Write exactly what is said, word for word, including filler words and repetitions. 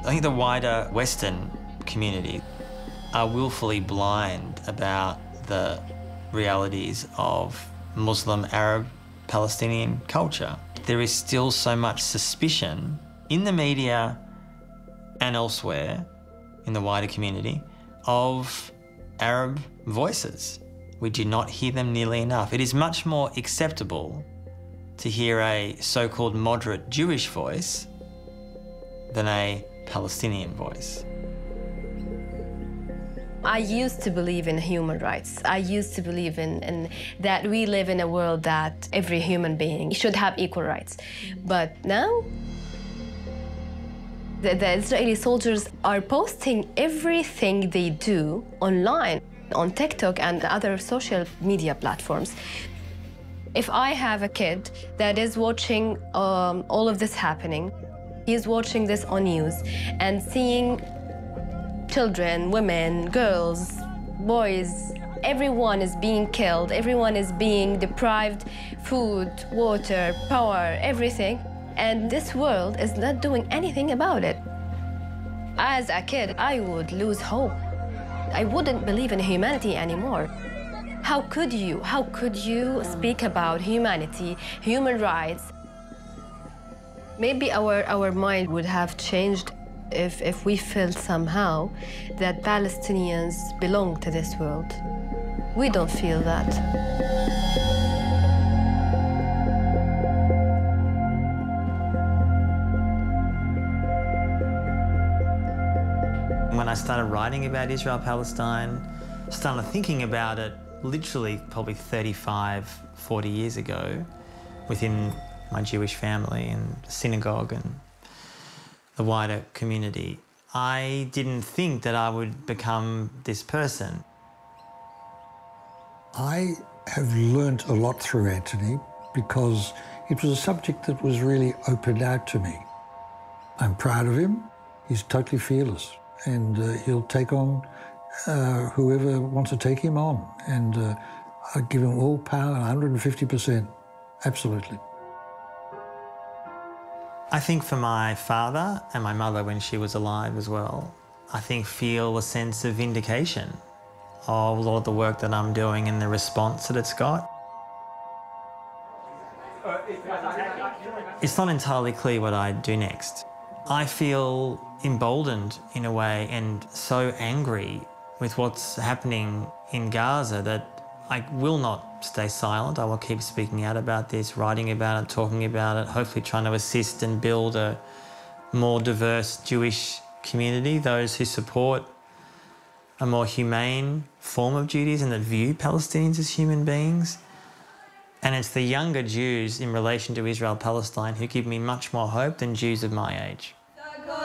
I think the wider Western community are willfully blind about the realities of Muslim, Arab, Palestinian culture. There is still so much suspicion in the media and elsewhere in the wider community of Arab voices. We do not hear them nearly enough. It is much more acceptable to hear a so-called moderate Jewish voice than a Palestinian voice. I used to believe in human rights. I used to believe in, in that we live in a world that every human being should have equal rights. But now, the, the Israeli soldiers are posting everything they do online, on TikTok and other social media platforms. If I have a kid that is watching um, all of this happening, he's watching this on news and seeing children, women, girls, boys, everyone is being killed, everyone is being deprived food, water, power, everything. And this world is not doing anything about it. As a kid, I would lose hope. I wouldn't believe in humanity anymore. How could you, how could you speak about humanity, human rights? Maybe our, our mind would have changed if, if we felt somehow that Palestinians belong to this world. We don't feel that. When I started writing about Israel-Palestine, started thinking about it literally probably thirty-five, forty years ago within my Jewish family and the synagogue and the wider community, I didn't think that I would become this person. I have learnt a lot through Anthony because it was a subject that was really opened out to me. I'm proud of him. He's totally fearless, and uh, he'll take on uh, whoever wants to take him on. And uh, I give him all power, one hundred fifty percent, absolutely. I think for my father and my mother when she was alive as well, I think feel a sense of vindication of a lot of the work that I'm doing and the response that it's got. It's not entirely clear what I do next. I feel emboldened in a way and so angry with what's happening in Gaza that I will not stay silent. I will keep speaking out about this, writing about it, talking about it, hopefully trying to assist and build a more diverse Jewish community, those who support a more humane form of Judaism that view Palestinians as human beings. And it's the younger Jews in relation to Israel-Palestine who give me much more hope than Jews of my age.